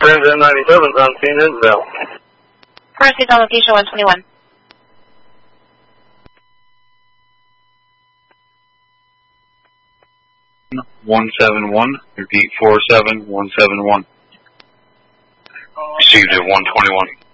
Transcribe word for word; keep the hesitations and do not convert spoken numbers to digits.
Trans ninety-seven on scene Isabel. Proceed on location one twenty-one. one seven one, repeat four seven one seven one. Received at one twenty-one.